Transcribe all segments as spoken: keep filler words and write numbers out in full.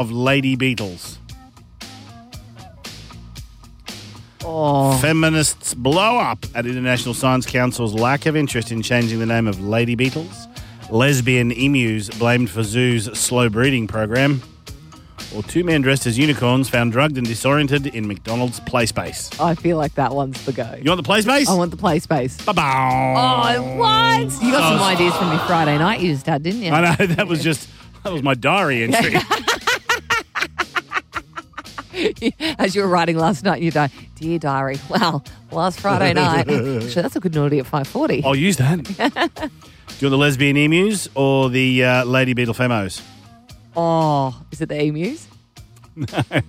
of Lady Beatles. Oh. Feminists blow up at International Science Council's lack of interest in changing the name of Lady Beetles. Lesbian emus blamed for zoo's slow breeding program. Or two men dressed as unicorns found drugged and disoriented in McDonald's play space. I feel like that one's the go. You want the play space? I want the play space. Ba-bow. Oh, what? You got some ideas from your Friday night you just had, didn't you? I know, that was just, that was my diary entry. As you were writing last night, you go, dear diary, wow, last Friday night. Actually, that's a good naughty at five forty. I'll use that. Do you want the lesbian emus or the uh, Lady Beetle femos? Oh, is it the emus? No.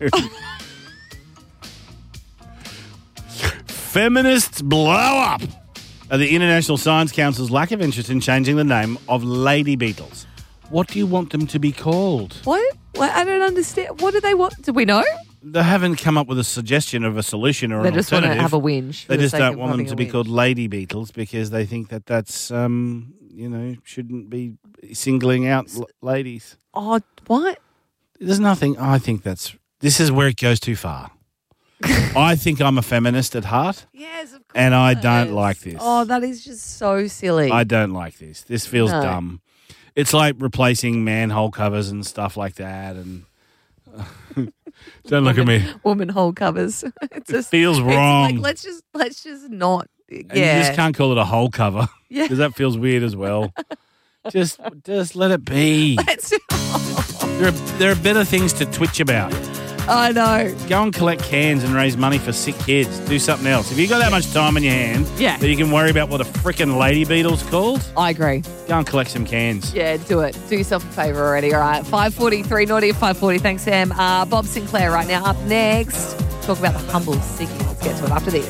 Feminists blow up at the International Science Council's lack of interest in changing the name of Lady Beetles. What do you want them to be called? What? What? I don't understand. What do they want? Do we know? They haven't come up with a suggestion of a solution or They an just want alternative. to have a whinge. for They the just sake don't of want them having to a be whinge. called Lady Beetles because they think that that's, um, you know, shouldn't be singling out l- ladies. Oh, what? There's nothing. I think that's. This is where it goes too far. I think I'm a feminist at heart. Yes, of course. And I don't like this. Oh, that is just so silly. I don't like this. This feels No. dumb. It's like replacing manhole covers and stuff like that. And don't look at me. Woman hole covers. It just feels it's wrong. Like, let's just let's just not. And Yeah. you just can't call it a hole cover. Yeah. Because that feels weird as well. just just let it be. Let's- There are, there are better things to twitch about. I know. Go and collect cans and raise money for sick kids. Do something else. If you've got that much time in your hand Yeah. that you can worry about what a frickin' Lady Beetle's called, I agree. go and collect some cans. Yeah, do it. Do yourself a favour already. All right. five forty-three, naughty at five forty. Thanks, Sam. Uh, Bob Sinclair right now. Up next, talk about the humble Siggy. Let's get to it after this.